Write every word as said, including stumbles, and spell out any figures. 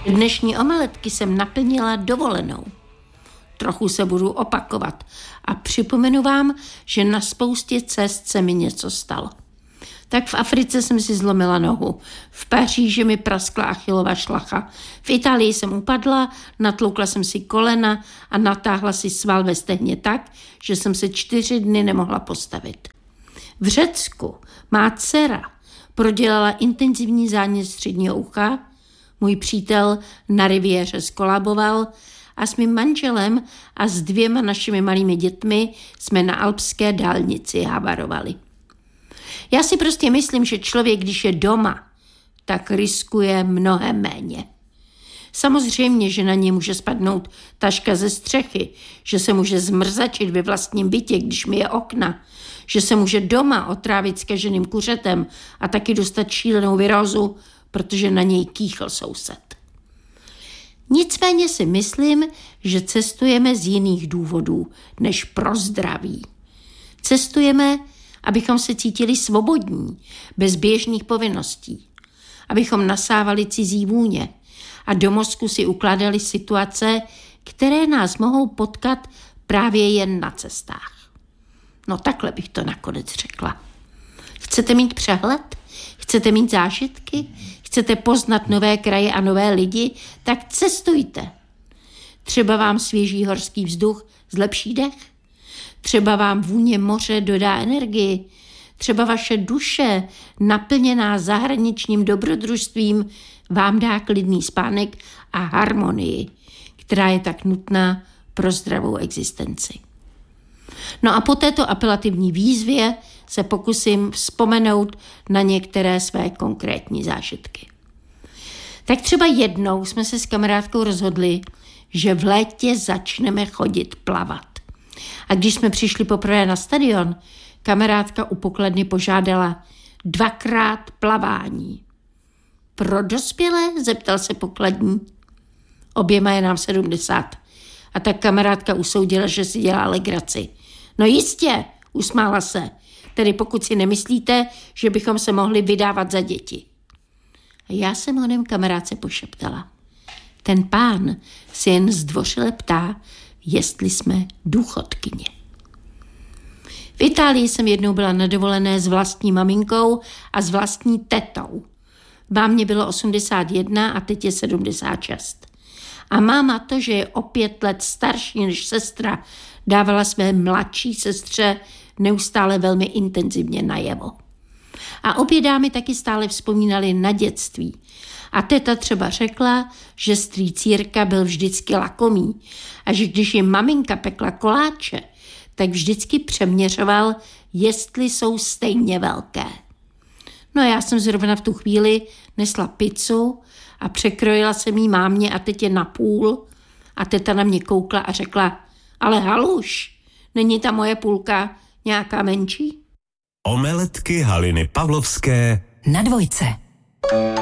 Dnešní omeletky jsem naplnila dovolenou. Trochu se budu opakovat a připomenu vám, že na spoustě cest se mi něco stalo. Tak v Africe jsem si zlomila nohu, v Paříži mi praskla Achillova šlacha, v Itálii jsem upadla, natloukla jsem si kolena a natáhla si sval ve stehně tak, že jsem se čtyři dny nemohla postavit. V Řecku má dcera prodělala intenzivní zánět středního ucha, můj přítel na riviéře skolaboval a s mým manželem a s dvěma našimi malými dětmi jsme na alpské dálnici havarovali. Já si prostě myslím, že člověk, když je doma, tak riskuje mnohem méně. Samozřejmě, že na něj může spadnout taška ze střechy, že se může zmrzačit ve vlastním bytě, když myje okna, že se může doma otrávit zkaženým kuřetem a taky dostat šílenou virózu, protože na něj kýchl soused. Nicméně si myslím, že cestujeme z jiných důvodů než pro zdraví. Cestujeme, abychom se cítili svobodní, bez běžných povinností, abychom nasávali cizí vůně a do mozku si ukládali situace, které nás mohou potkat právě jen na cestách. No takhle bych to nakonec řekla. Chcete mít přehled? Chcete mít zážitky? Chcete poznat nové kraje a nové lidi? Tak cestujte. Třeba vám svěží horský vzduch zlepší dech? Třeba vám vůně moře dodá energii? Třeba vaše duše, naplněná zahraničním dobrodružstvím, vám dá klidný spánek a harmonii, která je tak nutná pro zdravou existenci. No a po této apelativní výzvě se pokusím vzpomenout na některé své konkrétní zážitky. Tak třeba jednou jsme se s kamarádkou rozhodli, že v létě začneme chodit plavat. A když jsme přišli poprvé na stadion, kamarádka u pokladny požádala dvakrát plavání. Pro dospělé? Zeptal se pokladní. Oběma je nám sedmdesát. A tak kamarádka usoudila, že si dělá legraci. No jistě, usmála se. Tedy pokud si nemyslíte, že bychom se mohli vydávat za děti. A já jsem onem kamarádce pošeptala. Ten pán si jen zdvořile ptá, jestli jsme důchodkyně. V Itálii jsem jednou byla na dovolené s vlastní maminkou a s vlastní tetou. Mámě bylo osmdesát jedna a teď je sedmdesát šest. A máma to, že je o pět let starší než sestra, dávala své mladší sestře neustále velmi intenzivně najevo. A obě dámy taky stále vzpomínali na dětství. A teta třeba řekla, že strýc Jirka byl vždycky lakomý a že když jim maminka pekla koláče, tak vždycky přeměřoval, jestli jsou stejně velké. No já jsem zrovna v tu chvíli nesla pizzu a překrojila jsem jí mámě a tetě na půl a teta na mě koukla a řekla, ale haluš, není ta moje půlka nějaká menší? Omeletky Haliny Pavlovské na dvojce.